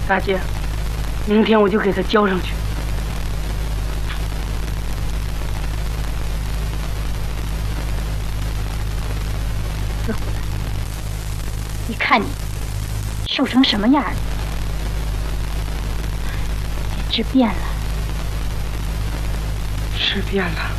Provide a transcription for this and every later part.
大姐，明天我就给他交上去。 死虎子，你看你瘦成什么样了，简直变了。 是变了，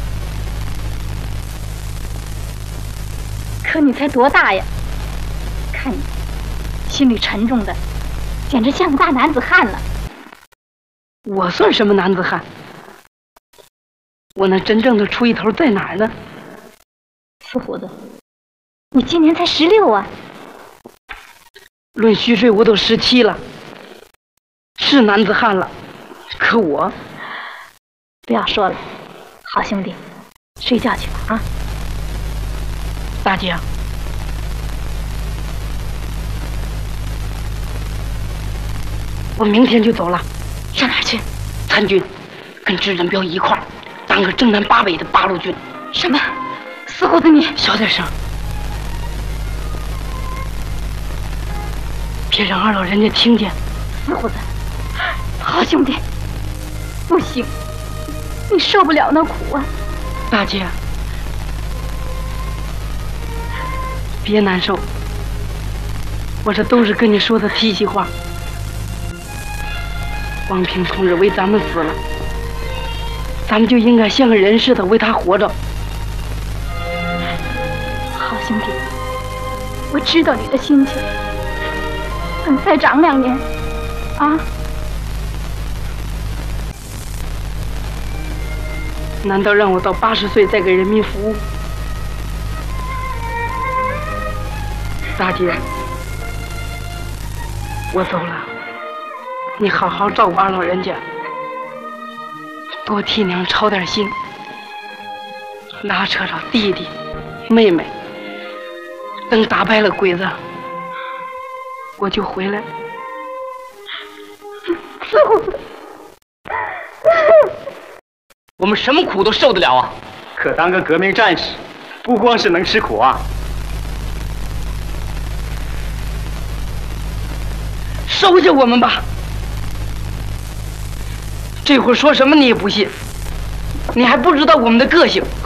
可你才多大呀？看你心里沉重的，简直像个大男子汉了。 我算什么男子汉？我那真正的出一头在哪儿呢？ 死虎子，你今年才16啊！ 论虚岁，我都17了，是男子汉了。可我…… 不要说了，好兄弟，睡觉去吧啊！ 大姐，我明天就走了。 上哪儿去？ 参军，跟支人彪一块儿当个正南八北的八路军。 什么？死虎子你小点声，别让二老人家听见。 死虎子，好兄弟，不行，你受不了那苦啊！ 大姐，别难受，我这都是跟你说的提气话。王平同志为咱们死了，咱们就应该像个人似的为他活着。 好兄弟，我知道你的心情。等再长2年，啊！ 难道让我到80岁再给人民服务？大姐，我走了，你好好照顾二老人家，多替娘操点心，拉扯着弟弟妹妹，等打败了鬼子，我就回来。 死虎子， 我们什么苦都受得了啊！ 可当个革命战士，不光是能吃苦啊！ 收下我们吧！这会儿说什么你也不信，你还不知道我们的个性。